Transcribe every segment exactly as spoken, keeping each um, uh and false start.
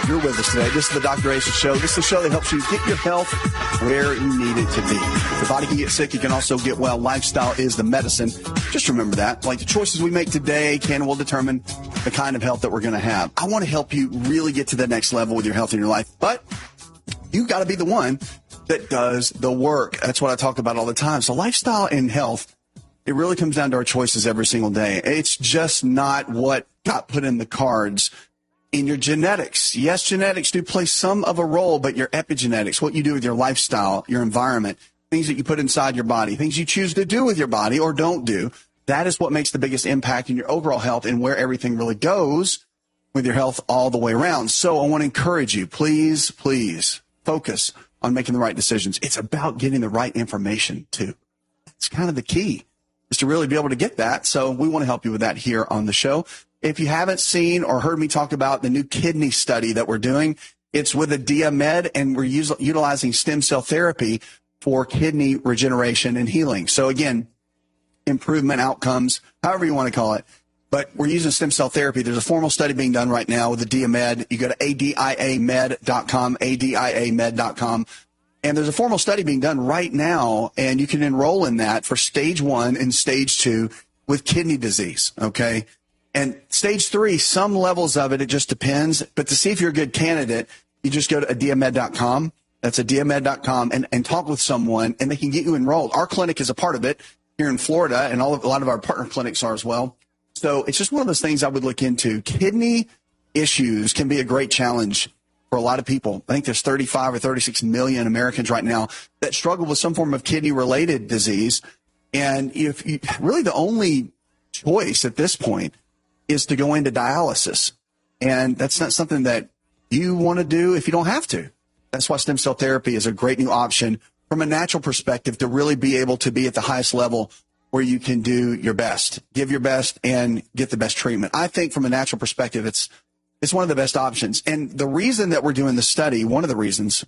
you're with us today. This is the Doctor Asa Show. This is the show that helps you get your health where you need it to be. If the body can get sick, you can also get well. Lifestyle is the medicine. Just remember that. Like the choices we make today can will determine the kind of health that we're going to have. I want to help you really get to the next level with your health in your life, but you got to be the one that does the work. That's what I talk about all the time. So lifestyle and health, it really comes down to our choices every single day. It's just not what got put in the cards in your genetics. Yes, genetics do play some of a role, but your epigenetics, what you do with your lifestyle, your environment, things that you put inside your body, things you choose to do with your body or don't do, that is what makes the biggest impact in your overall health and where everything really goes with your health all the way around. So I want to encourage you, please, please focus on making the right decisions. It's about getting the right information too. It's kind of the key is to really be able to get that. So we want to help you with that here on the show. If you haven't seen or heard me talk about the new kidney study that we're doing, it's with Adiamed, and we're us- utilizing stem cell therapy for kidney regeneration and healing. So again, improvement outcomes, however you want to call it. But we're using stem cell therapy. There's a formal study being done right now with Adiamed. You go to A D I A med dot com, A D I A med dot com. And there's a formal study being done right now, and you can enroll in that for stage one and stage two with kidney disease, okay? And stage three, some levels of it, it just depends. But to see if you're a good candidate, you just go to Adiamed dot com. That's Adiamed dot com and, and talk with someone, and they can get you enrolled. Our clinic is a part of it here in Florida, and all of, a lot of our partner clinics are as well. So it's just one of those things I would look into. Kidney issues can be a great challenge for a lot of people. I think there's thirty-five or thirty-six million Americans right now that struggle with some form of kidney-related disease. And if you, really the only choice at this point is to go into dialysis. And that's not something that you want to do if you don't have to. That's why stem cell therapy is a great new option from a natural perspective to really be able to be at the highest level where you can do your best, give your best, and get the best treatment. I think from a natural perspective, it's it's one of the best options. And the reason that we're doing the study, one of the reasons,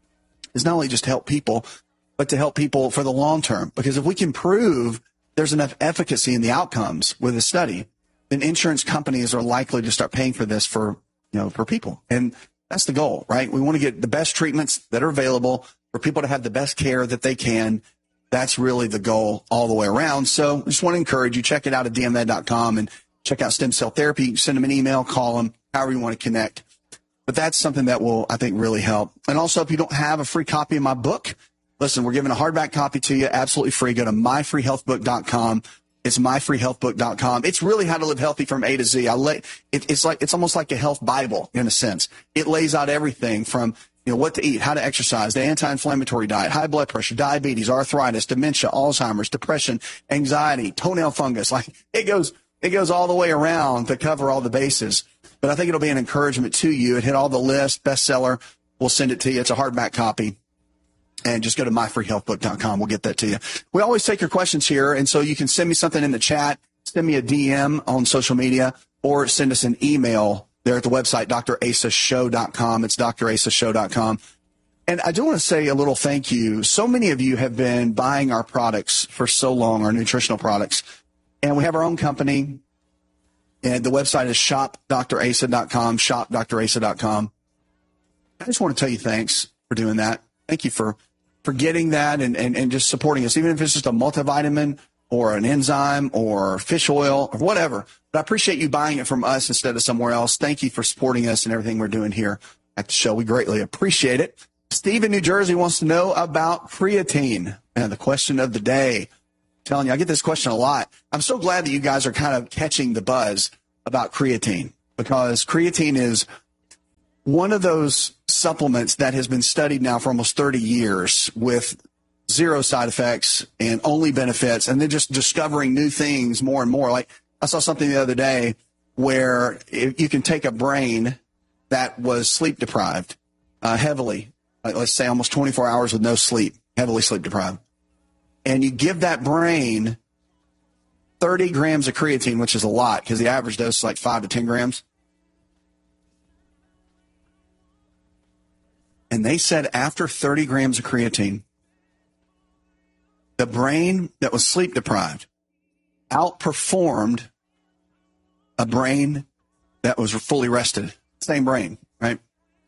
is not only just to help people, but to help people for the long term. Because if we can prove there's enough efficacy in the outcomes with the study, then insurance companies are likely to start paying for this for, you know, for people. And that's the goal, right? We want to get the best treatments that are available for people to have the best care that they can. That's really the goal all the way around. So I just want to encourage you, check it out at D M Ed dot com and check out stem cell therapy. Send them an email, call them, however you want to connect. But that's something that will, I think, really help. And also, if you don't have a free copy of my book, listen, we're giving a hardback copy to you absolutely free. Go to my free health book dot com. It's my free health book dot com. It's really how to live healthy from A to Z. I lay, it, it's like, it's almost like a health Bible in a sense. It lays out everything from, you know, what to eat, how to exercise, the anti-inflammatory diet, high blood pressure, diabetes, arthritis, dementia, Alzheimer's, depression, anxiety, toenail fungus. Like it goes, it goes all the way around to cover all the bases. But I think it'll be an encouragement to you. It hit all the lists, bestseller. We'll send it to you. It's a hardback copy. And just go to my free health book dot com. We'll get that to you. We always take your questions here. And so you can send me something in the chat, send me a D M on social media, or send us an email there at the website, D R Asa Show dot com. It's D R Asa Show dot com. And I do want to say a little thank you. So many of you have been buying our products for so long, our nutritional products. And we have our own company. And the website is shop D R Asa dot com, shop D R Asa dot com. I just want to tell you thanks for doing that. Thank you for, for getting that and, and, and just supporting us, even if it's just a multivitamin or an enzyme or fish oil or whatever. But I appreciate you buying it from us instead of somewhere else. Thank you for supporting us and everything we're doing here at the show. We greatly appreciate it. Steve in New Jersey wants to know about creatine. And the question of the day, I'm telling you, I get this question a lot. I'm so glad that you guys are kind of catching the buzz about creatine, because creatine is one of those supplements that has been studied now for almost thirty years with zero side effects and only benefits, and then just discovering new things more and more. Like I saw something the other day where you can take a brain that was sleep deprived uh, heavily, like let's say almost twenty-four hours with no sleep, heavily sleep deprived, and you give that brain thirty grams of creatine, which is a lot because the average dose is like five to ten grams. And they said after thirty grams of creatine, the brain that was sleep deprived outperformed a brain that was fully rested. Same brain, right?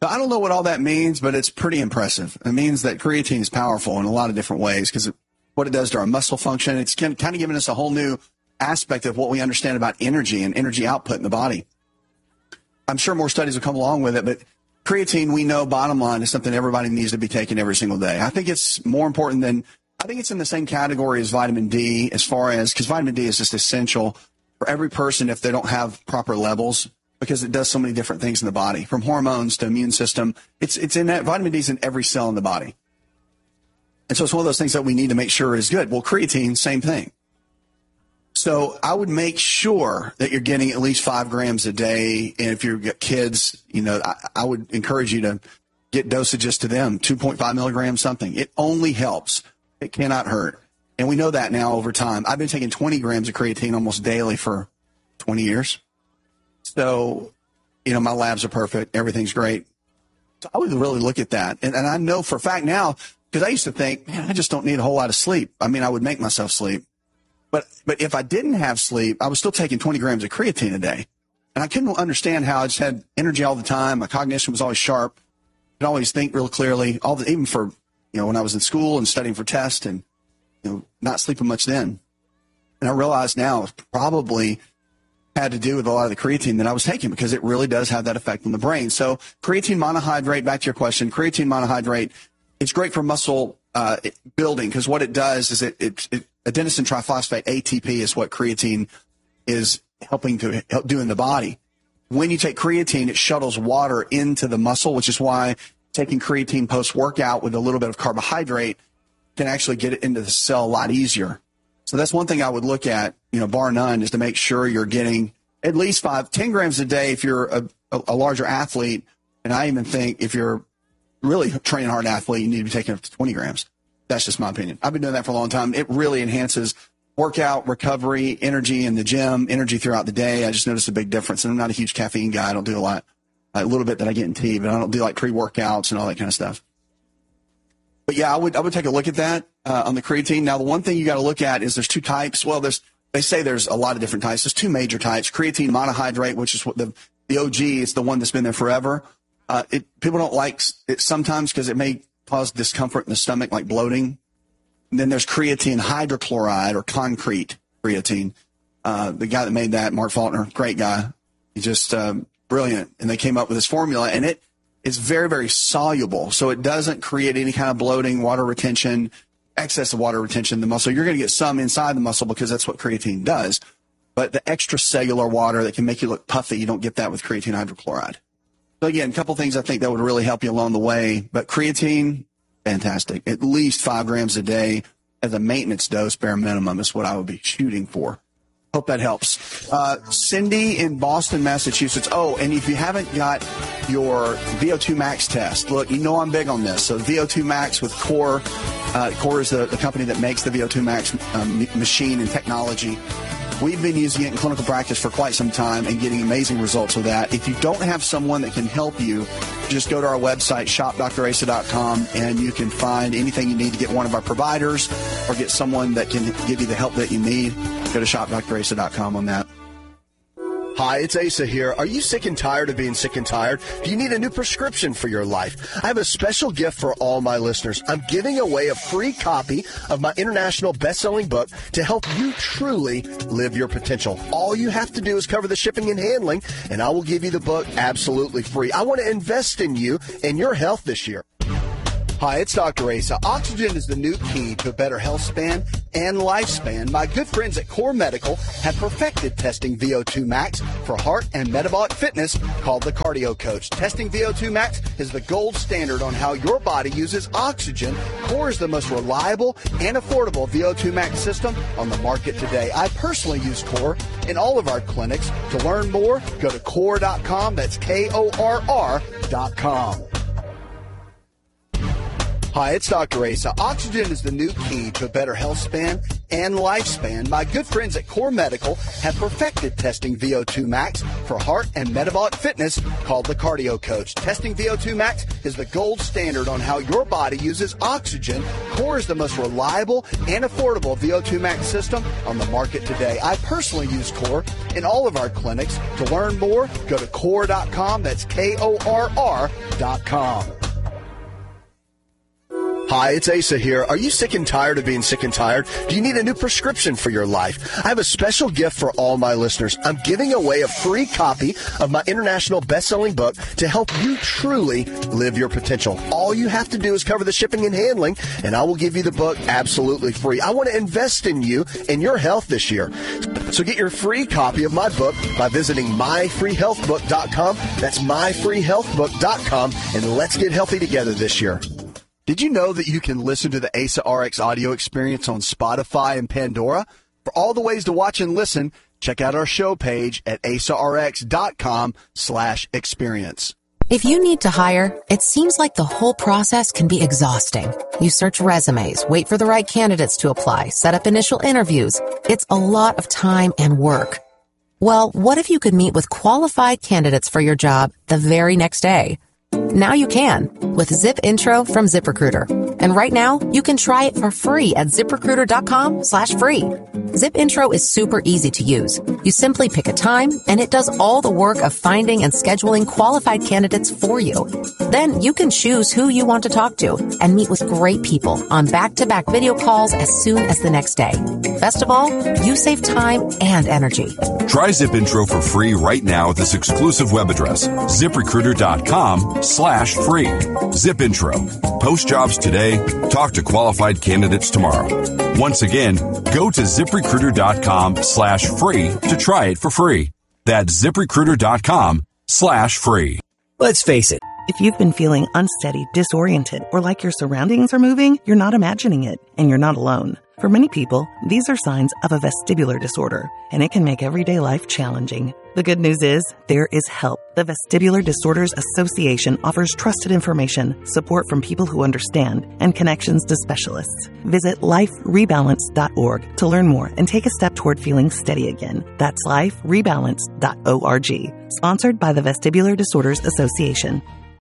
So I don't know what all that means, but it's pretty impressive. It means that creatine is powerful in a lot of different ways because what it does to our muscle function, it's kind of giving us a whole new aspect of what we understand about energy and energy output in the body. I'm sure more studies will come along with it, but creatine, we know, bottom line, is something everybody needs to be taking every single day. I think it's more important than, I think it's in the same category as vitamin D as far as, because vitamin D is just essential for every person if they don't have proper levels, because it does so many different things in the body, from hormones to immune system. It's it's in that. Vitamin D is in every cell in the body. And so it's one of those things that we need to make sure is good. Well, creatine, same thing. So I would make sure that you're getting at least five grams a day. And if you've got kids, you know, I, I would encourage you to get dosages to them, two point five milligrams, something. It only helps. It cannot hurt. And we know that now over time. I've been taking twenty grams of creatine almost daily for twenty years. So, you know, my labs are perfect. Everything's great. So I would really look at that. And, and I know for a fact now, because I used to think, man, I just don't need a whole lot of sleep. I mean, I would make myself sleep. But but if I didn't have sleep, I was still taking twenty grams of creatine a day. And I couldn't understand how I just had energy all the time. My cognition was always sharp. I could always think real clearly, all the, even for, you know, when I was in school and studying for tests and, you know, not sleeping much then. And I realize now it's probably had to do with a lot of the creatine that I was taking, because it really does have that effect on the brain. So creatine monohydrate, back to your question, creatine monohydrate, it's great for muscle uh, building, because what it does is it, it, it adenosine triphosphate, A T P, is what creatine is helping to help do in the body. When you take creatine, it shuttles water into the muscle, which is why taking creatine post-workout with a little bit of carbohydrate can actually get it into the cell a lot easier. So that's one thing I would look at, you know, bar none, is to make sure you're getting at least five, ten grams a day if you're a, a, a larger athlete. And I even think if you're really training hard athlete, you need to be taking up to twenty grams. That's just my opinion. I've been doing that for a long time. It really enhances workout, recovery, energy in the gym, energy throughout the day. I just noticed a big difference. And I'm not a huge caffeine guy. I don't do a lot, a little bit that I get in tea, but I don't do like pre-workouts and all that kind of stuff. But yeah, I would I would take a look at that uh, on the creatine. Now, the one thing you got to look at is there's two types. Well, there's they say there's a lot of different types. There's two major types: creatine monohydrate, which is what the the O G. It's the one that's been there forever. Uh, it people don't like it sometimes because it may cause discomfort in the stomach, like bloating. And then there's creatine hydrochloride, or concrete creatine. Uh, the guy that made that, Mark Faulkner, great guy. He's just um, brilliant. And they came up with this formula, and it is very, very soluble. So it doesn't create any kind of bloating, water retention, excess of water retention in the muscle. You're going to get some inside the muscle because that's what creatine does. But the extracellular water that can make you look puffy, you don't get that with creatine hydrochloride. So again, a couple things I think that would really help you along the way. But creatine, fantastic. At least five grams a day as a maintenance dose, bare minimum, is what I would be shooting for. Hope that helps. Uh, Cindy in Boston, Massachusetts. Oh, and if you haven't got your V O two Max test, look, you know I'm big on this. So V O two Max with Core. Uh, Core is the, the company that makes the V O two Max um, machine and technology. We've been using it in clinical practice for quite some time and getting amazing results with that. If you don't have someone that can help you, just go to our website, shop D R asa dot com, and you can find anything you need to get one of our providers or get someone that can give you the help that you need. Go to shop D R asa dot com on that. Hi, it's Asa here. Are you sick and tired of being sick and tired? Do you need a new prescription for your life? I have a special gift for all my listeners. I'm giving away a free copy of my international best-selling book to help you truly live your potential. All you have to do is cover the shipping and handling, and I will give you the book absolutely free. I want to invest in you and your health this year. Hi, it's Doctor Asa. Oxygen is the new key to a better health span and lifespan. My good friends at Core Medical have perfected testing V O two Max for heart and metabolic fitness, called the Cardio Coach. Testing V O two Max is the gold standard on how your body uses oxygen. Core is the most reliable and affordable V O two Max system on the market today. I personally use Core in all of our clinics. To learn more, go to core dot com. That's K O R R dot com. Hi, it's Doctor Asa. Oxygen is the new key to a better health span and lifespan. My good friends at Core Medical have perfected testing V O two max for heart and metabolic fitness called the Cardio Coach. Testing V O two max is the gold standard on how your body uses oxygen. Core is the most reliable and affordable V O two max system on the market today. I personally use Core in all of our clinics. To learn more, go to core dot com. That's K O R R dot com. Hi, it's Asa here. Are you sick and tired of being sick and tired? Do you need a new prescription for your life? I have a special gift for all my listeners. I'm giving away a free copy of my international best-selling book to help you truly live your potential. All you have to do is cover the shipping and handling, and I will give you the book absolutely free. I want to invest in you and your health this year. So get your free copy of my book by visiting my free health book dot com. That's my free health book dot com, and let's get healthy together this year. Did you know that you can listen to the Asa R X audio experience on Spotify and Pandora? For all the ways to watch and listen, check out our show page at asa r x dot com slash experience. If you need to hire, it seems like the whole process can be exhausting. You search resumes, wait for the right candidates to apply, set up initial interviews. It's a lot of time and work. Well, what if you could meet with qualified candidates for your job the very next day? Now you can with Zip Intro from ZipRecruiter. And right now, you can try it for free at zip recruiter dot com slash free. Zip Intro is super easy to use. You simply pick a time, and it does all the work of finding and scheduling qualified candidates for you. Then you can choose who you want to talk to and meet with great people on back-to-back video calls as soon as the next day. Best of all, you save time and energy. Try Zip Intro for free right now at this exclusive web address, zip recruiter dot com slash free. Zip Intro. Post jobs today. Talk to qualified candidates tomorrow. Once again, go to zip recruiter dot com slash free to try it for free. That's zip recruiter dot com slash free. Let's face it. If you've been feeling unsteady, disoriented, or like your surroundings are moving, you're not imagining it, and you're not alone. For many people, these are signs of a vestibular disorder, and it can make everyday life challenging. The good news is, there is help. The Vestibular Disorders Association offers trusted information, support from people who understand, and connections to specialists. Visit life rebalance dot org to learn more and take a step toward feeling steady again. That's life rebalance dot org. Sponsored by the Vestibular Disorders Association.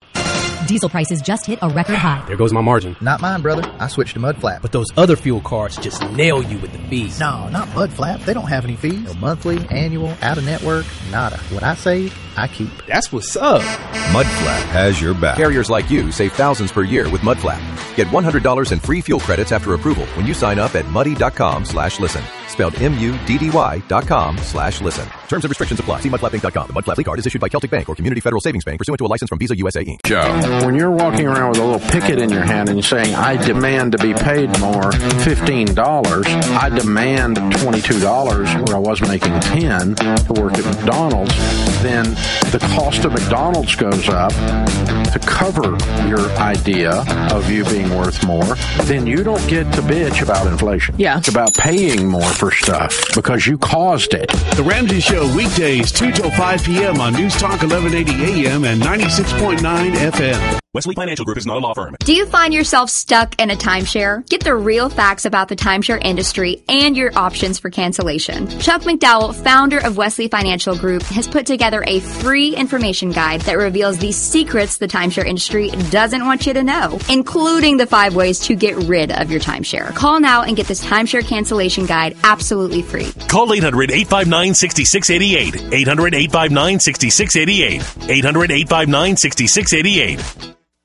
Diesel prices just hit a record high. There goes my margin. Not mine, brother. I switched to Mudflap. But those other fuel cards just nail you with the fees. No, not Mudflap. They don't have any fees. No monthly, annual, out-of-network, nada. What I save, I keep. That's what's up. Mudflap has your back. Carriers like you save thousands per year with Mudflap. Get one hundred dollars in free fuel credits after approval when you sign up at muddy dot com slash listen. Spelled M U D D Y dot com slash listen. Terms and restrictions apply. See mudflap inc dot com. The Mudflap Fleet Card is issued by Celtic Bank or Community Federal Savings Bank pursuant to a license from Visa U S A Incorporated. Joe, when you're walking around with a little picket in your hand and you're saying, I demand to be paid more, fifteen dollars, I demand twenty-two dollars where I was making ten dollars to work at McDonald's, then the cost of McDonald's goes up to cover your idea of you being worth more, then you don't get to bitch about inflation. Yeah. It's about paying more for stuff because you caused it. The Ramsey Show, weekdays two till five p.m. on News Talk eleven eighty A M and ninety-six point nine F M. Wesley Financial Group is not a law firm. Do you find yourself stuck in a timeshare? Get the real facts about the timeshare industry and your options for cancellation. Chuck McDowell, founder of Wesley Financial Group, has put together a free information guide that reveals the secrets the timeshare industry doesn't want you to know, including the five ways to get rid of your timeshare. Call now and get this timeshare cancellation guide absolutely free. Call eight hundred, eight five nine, six six eight eight. eight hundred, eight five nine, six six eight eight. eight hundred, eight five nine, six six eight eight.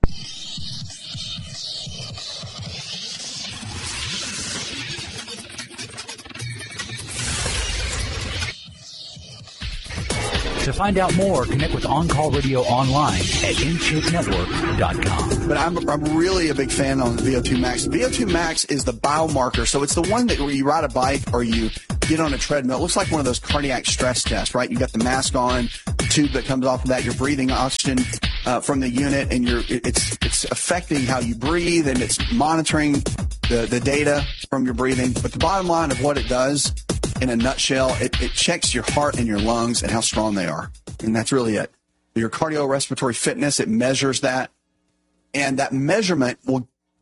To find out more, connect with On Call Radio online at in shape network dot com. But I'm, I'm really a big fan on V O two max. V O two max is the biomarker. So it's the one that where you ride a bike or you get on a treadmill. It looks like one of those cardiac stress tests, right? You got the mask on, the tube that comes off of that. You're breathing oxygen uh, from the unit, and you're it's it's affecting how you breathe, and it's monitoring the, the data from your breathing. But the bottom line of what it does, in a nutshell, it, it checks your heart and your lungs and how strong they are. And that's really it. Your cardiorespiratory fitness, it measures that. And that measurement will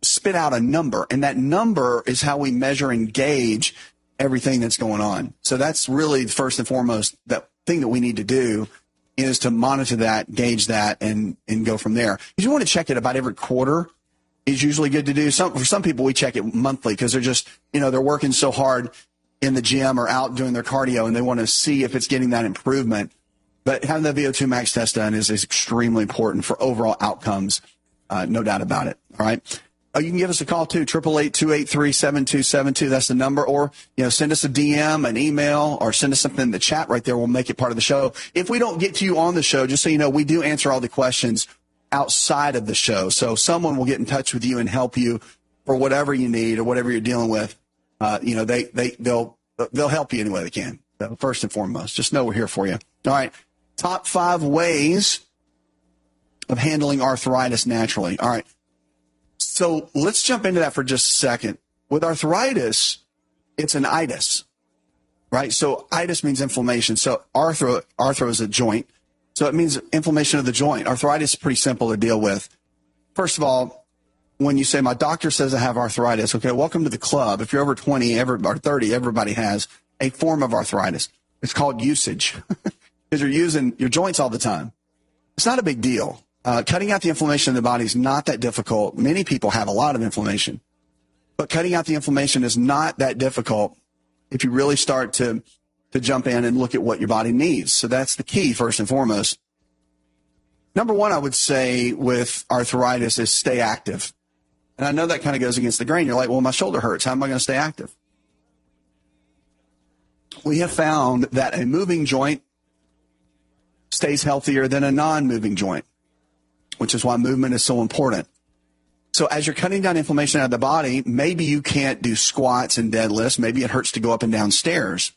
spit out a number, and that number is how we measure and gauge everything that's going on. So that's really first and foremost, that thing that we need to do is to monitor that, gauge that, and, and go from there. You want to check it about every quarter is usually good to do. Some, for some people, we check it monthly because they're just, you know, they're working so hard in the gym or out doing their cardio, and they want to see if it's getting that improvement. But having the V O two max test done is, is extremely important for overall outcomes, uh, no doubt about it. All right. Oh, you can give us a call too, eight eight eight, two eight three, seven two seven two. That's the number. Or, you know, send us a D M, an email, or send us something in the chat right there. We'll make it part of the show. If we don't get to you on the show, just so you know, we do answer all the questions outside of the show. So someone will get in touch with you and help you for whatever you need or whatever you're dealing with. Uh, you know, they, they, they'll, they'll help you any way they can. So first and foremost, just know we're here for you. All right. Top five ways of handling arthritis naturally. All right. So let's jump into that for just a second. With arthritis, it's an itis, right? So itis means inflammation. So arthro, arthro is a joint. So it means inflammation of the joint. Arthritis is pretty simple to deal with. First of all, when you say, my doctor says I have arthritis, okay, welcome to the club. If you're over twenty every, or thirty, everybody has a form of arthritis. It's called usage because you're using your joints all the time. It's not a big deal. Uh, cutting out the inflammation in the body is not that difficult. Many people have a lot of inflammation, but cutting out the inflammation is not that difficult if you really start to, to jump in and look at what your body needs. So that's the key, first and foremost. Number one, I would say with arthritis is stay active. And I know that kind of goes against the grain. You're like, well, my shoulder hurts. How am I going to stay active? We have found that a moving joint stays healthier than a non-moving joint, which is why movement is so important. So as you're cutting down inflammation out of the body, maybe you can't do squats and deadlifts. Maybe it hurts to go up and down stairs.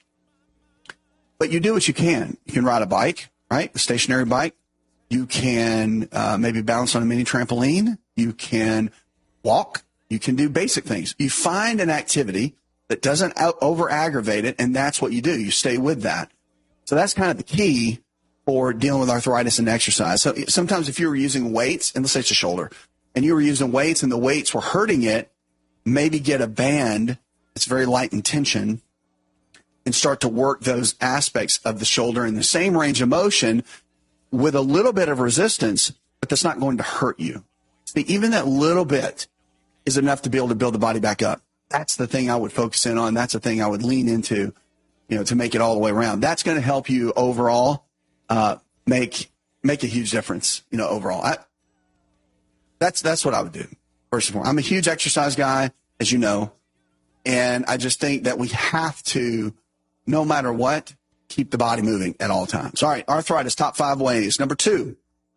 But you do what you can. You can ride a bike, right? A stationary bike. You can uh, maybe bounce on a mini trampoline. You can walk. You can do basic things. You find an activity that doesn't out- over-aggravate it, and that's what you do. You stay with that. So that's kind of the key for dealing with arthritis and exercise. So sometimes if you were using weights, and let's say it's a shoulder, and you were using weights and the weights were hurting it, maybe get a band that's very light in tension and start to work those aspects of the shoulder in the same range of motion with a little bit of resistance, but that's not going to hurt you. See, even that little bit is enough to be able to build the body back up. That's the thing I would focus in on. That's the thing I would lean into, you know, to make it all the way around. That's going to help you overall uh, make make a huge difference, you know, overall. I, that's that's what I would do, first and foremost. I'm a huge exercise guy, as you know, and I just think that we have to, no matter what, keep the body moving at all times. All right, arthritis, top five ways. Number two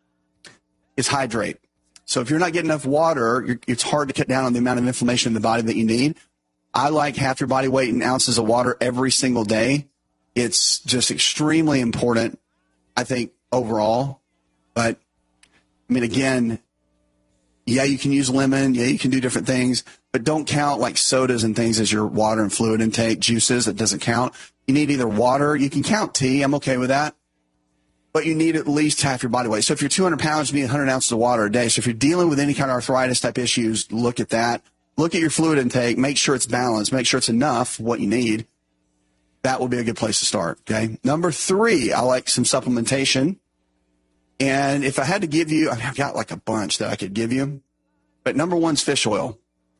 is hydrate. So if you're not getting enough water, you're, it's hard to cut down on the amount of inflammation in the body that you need. I like half your body weight in ounces of water every single day. It's just extremely important, I think, overall. But, I mean, again, yeah, you can use lemon. Yeah, you can do different things. But don't count like sodas and things as your water and fluid intake, juices. That doesn't count. You need either water. You can count tea. I'm okay with that. But you need at least half your body weight. So if you're two hundred pounds, you need one hundred ounces of water a day. So if you're dealing with any kind of arthritis type issues, look at that. Look at your fluid intake. Make sure it's balanced. Make sure it's enough, what you need. That would be a good place to start, okay? Number three, I like some supplementation. And if I had to give you, I mean, I've got like a bunch that I could give you. But number one's fish oil.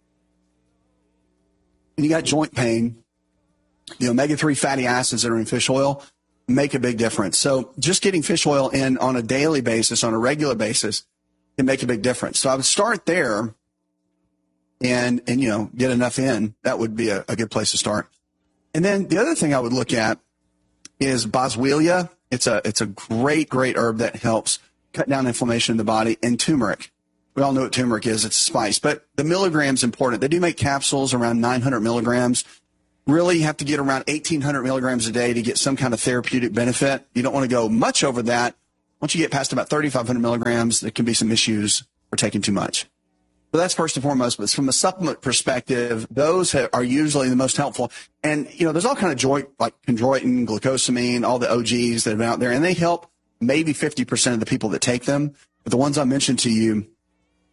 When you got joint pain, the omega three fatty acids that are in fish oil make a big difference. So just getting fish oil in on a daily basis, on a regular basis, can make a big difference. So I would start there and, and you know, get enough in. That would be a, a good place to start. And then the other thing I would look at is boswellia. It's a, it's a great, great herb that helps cut down inflammation in the body, and turmeric. We all know what turmeric is. It's a spice, but the milligrams important. They do make capsules around nine hundred milligrams. Really, you have to get around eighteen hundred milligrams a day to get some kind of therapeutic benefit. You don't want to go much over that. Once you get past about thirty-five hundred milligrams, there can be some issues for taking too much. So that's first and foremost. But from a supplement perspective, those are usually the most helpful. And, you know, there's all kind of joint, like chondroitin, glucosamine, all the O Gs that have been out there, and they help maybe fifty percent of the people that take them. But the ones I mentioned to you,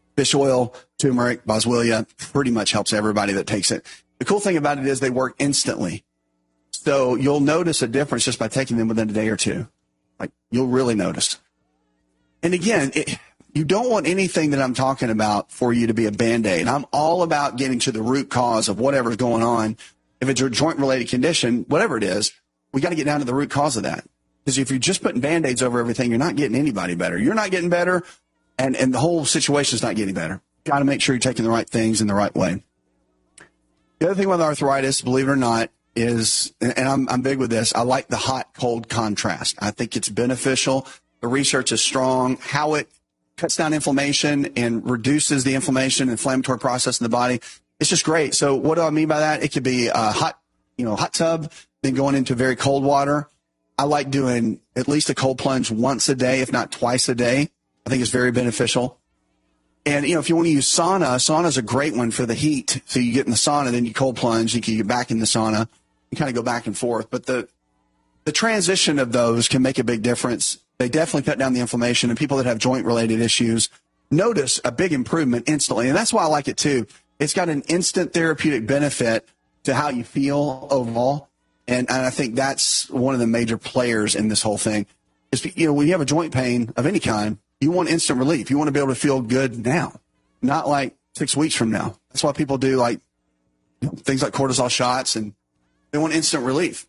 Fish oil, turmeric, boswellia, pretty much helps everybody that takes it. The cool thing about it is they work instantly. So you'll notice a difference just by taking them within a day or two. Like, you'll really notice. And again, it, you don't want anything that I'm talking about for you to be a Band-Aid. I'm all about getting to the root cause of whatever's going on. If it's a joint-related condition, whatever it is, we got to get down to the root cause of that. Because if you're just putting Band-Aids over everything, you're not getting anybody better. You're not getting better, and, and the whole situation is not getting better. Got to make sure you're taking the right things in the right way. The other thing with arthritis, believe it or not, is, and I'm, I'm big with this, I like the hot-cold contrast. I think it's beneficial. The research is strong. How it cuts down inflammation and reduces the inflammation and inflammatory process in the body, it's just great. So what do I mean by that? It could be a hot, you know, hot tub, then going into very cold water. I like doing at least a cold plunge once a day, if not twice a day. I think it's very beneficial. And, you know, if you want to use sauna, sauna is a great one for the heat. So you get in the sauna, then you cold plunge, you can get back in the sauna. You kind of go back and forth. But the the transition of those can make a big difference. They definitely cut down the inflammation, and people that have joint-related issues notice a big improvement instantly. And that's why I like it, too. It's got an instant therapeutic benefit to how you feel overall. And, and I think that's one of the major players in this whole thing. Is, you know, when you have a joint pain of any kind, you want instant relief. You want to be able to feel good now, not like six weeks from now. That's why people do like, you know, things like cortisol shots, and they want instant relief.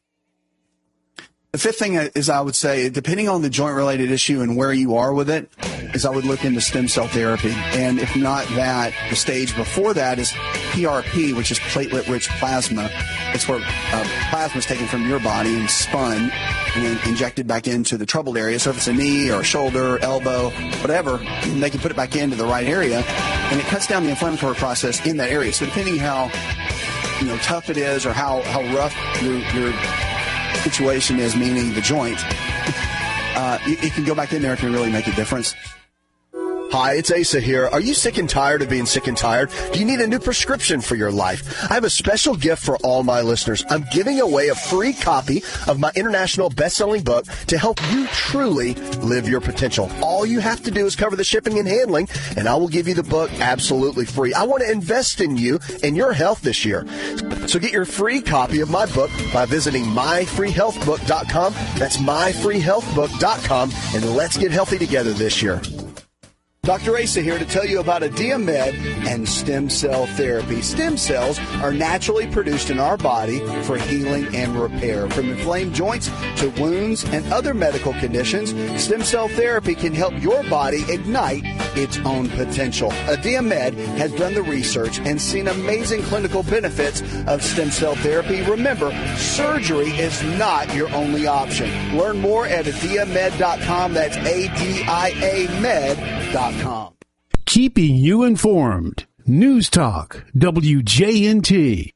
The fifth thing is, I would say, depending on the joint-related issue and where you are with it, is I would look into stem cell therapy. And if not that, the stage before that is P R P, which is platelet-rich plasma. It's where uh, plasma is taken from your body and spun and then injected back into the troubled area. So if it's a knee or a shoulder, elbow, whatever, they can put it back into the right area, and it cuts down the inflammatory process in that area. So depending how, you know, tough it is or how, how rough your, your situation is, meaning the joint, uh, it, it can go back in there and can really make a difference. Hi, it's Asa here. Are you sick and tired of being sick and tired? Do you need a new prescription for your life? I have a special gift for all my listeners. I'm giving away a free copy of my international best-selling book to help you truly live your potential. All you have to do is cover the shipping and handling, and I will give you the book absolutely free. I want to invest in you and your health this year. So get your free copy of my book by visiting my free health book dot com. That's my free health book dot com, and let's get healthy together this year. Doctor Asa here to tell you about Adiamed and stem cell therapy. Stem cells are naturally produced in our body for healing and repair. From inflamed joints to wounds and other medical conditions, stem cell therapy can help your body ignite its own potential. Adiamed has done the research and seen amazing clinical benefits of stem cell therapy. Remember, surgery is not your only option. Learn more at adiamed dot com. That's A D I A med dot com. Keeping you informed. News Talk, W J N T.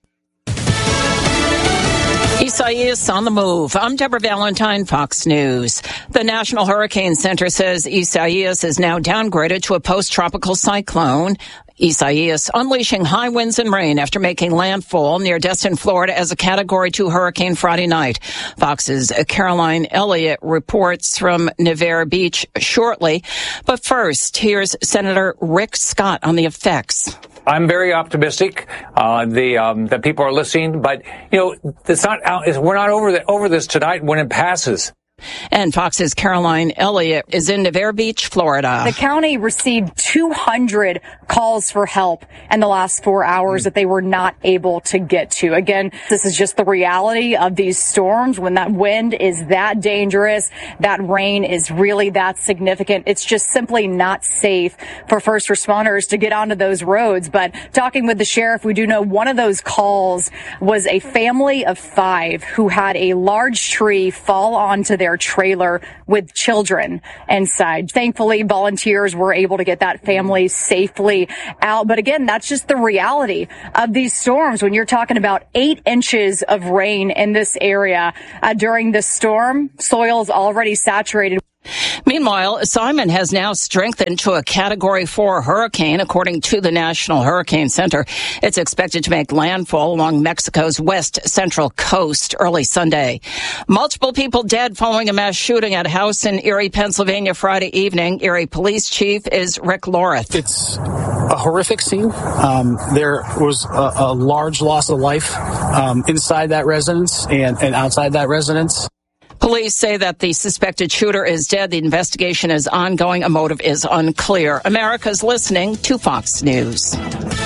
Isaias on the move. I'm Deborah Valentine, Fox News. The National Hurricane Center says Isaias is now downgraded to a post-tropical cyclone. Isaias unleashing high winds and rain after making landfall near Destin, Florida as a Category two hurricane Friday night. Fox's Caroline Elliott reports from Navarre Beach shortly. But first, here's Senator Rick Scott on the effects. I'm very optimistic uh, the um, that people are listening, but you know, it's not out, it's, we're not over the, over this tonight when it passes. And Fox's Caroline Elliott is in Navarre Beach, Florida. The county received two hundred calls for help in the last four hours that they were not able to get to. Again, this is just the reality of these storms. When that wind is that dangerous, that rain is really that significant, it's just simply not safe for first responders to get onto those roads. But talking with the sheriff, we do know one of those calls was a family of five who had a large tree fall onto their trailer with children inside. Thankfully, volunteers were able to get that family safely out. But again, that's just the reality of these storms. When you're talking about eight inches of rain in this area uh, during the storm, soil's already saturated. Meanwhile, Simon has now strengthened to a Category four hurricane, according to the National Hurricane Center. It's expected to make landfall along Mexico's west central coast early Sunday. Multiple people dead following a mass shooting at a house in Erie, Pennsylvania Friday evening. Erie Police Chief is Rick Loreth. It's a horrific scene. Um, there was a, a large loss of life um, inside that residence and, and outside that residence. Police say that the suspected shooter is dead. The investigation is ongoing. A motive is unclear. America's listening to Fox News.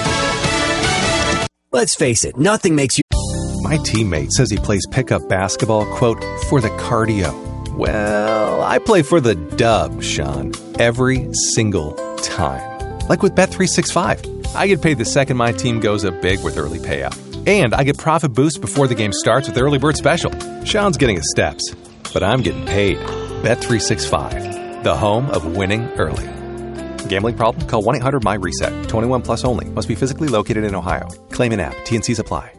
Let's face it, nothing makes you... My teammate says he plays pickup basketball, quote, for the cardio. Well, I play for the dub, Sean, every single time. Like with Bet three sixty-five. I get paid the second my team goes up big with early payout. And I get profit boosts before the game starts with Early Bird Special. Sean's getting his steps, but I'm getting paid. Bet three sixty-five, the home of winning early. Gambling problem? Call one eight hundred M Y reset. twenty-one plus only. Must be physically located in Ohio. Claim an app. T N Cs apply.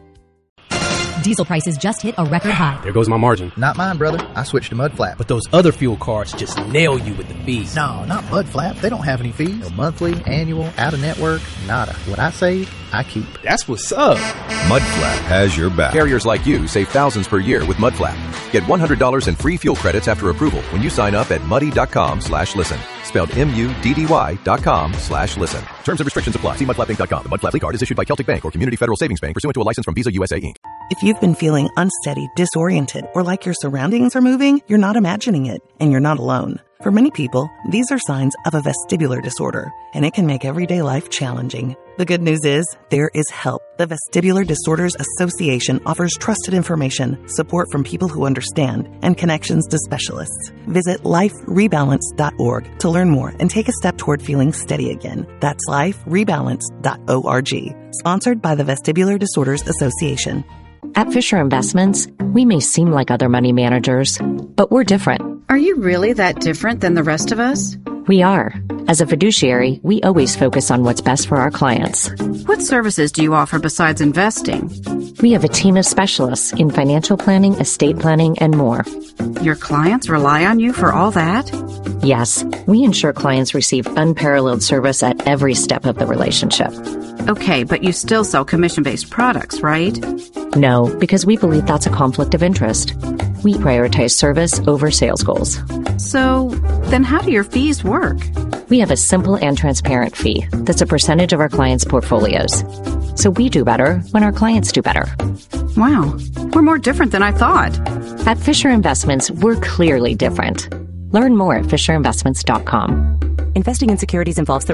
Diesel prices just hit a record high. There goes my margin. Not mine, brother. I switched to Mudflap. But those other fuel cards just nail you with the fees. No, not Mudflap. They don't have any fees. No monthly, annual, out-of-network, nada. What I save, I keep. That's what's up. Mudflap has your back. Carriers like you save thousands per year with Mudflap. Get one hundred dollars in free fuel credits after approval when you sign up at muddy.com slash listen. Spelled M-U-D-D-Y dot com slash listen. Terms and restrictions apply. See mudflap inc dot com. The Mudflap card is issued by Celtic Bank or Community Federal Savings Bank pursuant to a license from Visa U S A, Incorporated. If you've been feeling unsteady, disoriented, or like your surroundings are moving, you're not imagining it, and you're not alone. For many people, these are signs of a vestibular disorder, and it can make everyday life challenging. The good news is, there is help. The Vestibular Disorders Association offers trusted information, support from people who understand, and connections to specialists. Visit life rebalance dot org to learn more and take a step toward feeling steady again. That's life rebalance dot org. Sponsored by the Vestibular Disorders Association. At Fisher Investments, we may seem like other money managers, but we're different. Are you really that different than the rest of us? We are. As a fiduciary, we always focus on what's best for our clients. What services do you offer besides investing? We have a team of specialists in financial planning, estate planning, and more. Your clients rely on you for all that? Yes, we ensure clients receive unparalleled service at every step of the relationship. Okay, but you still sell commission-based products, right? No, because we believe that's a conflict of interest. We prioritize service over sales goals. So, then how do your fees work? We have a simple and transparent fee that's a percentage of our clients' portfolios. So we do better when our clients do better. Wow, we're more different than I thought. At Fisher Investments, we're clearly different. Learn more at fisher investments dot com. Investing in securities involves the